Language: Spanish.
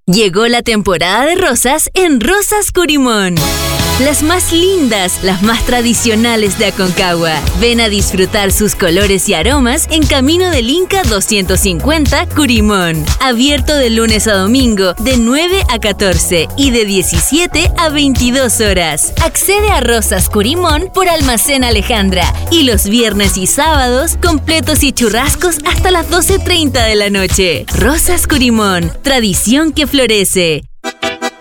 Llegó la temporada de rosas en Rosas Curimón. Las más lindas, las más tradicionales de Aconcagua. Ven a disfrutar sus colores y aromas en Camino del Inca 250, Curimón. Abierto de lunes a domingo, de 9 a 14 y de 17 a 22 horas. Accede a Rosas Curimón por Almacén Alejandra y los viernes y sábados, completos y churrascos hasta las 12:30 de la noche. Rosas Curimón, tradición que florece.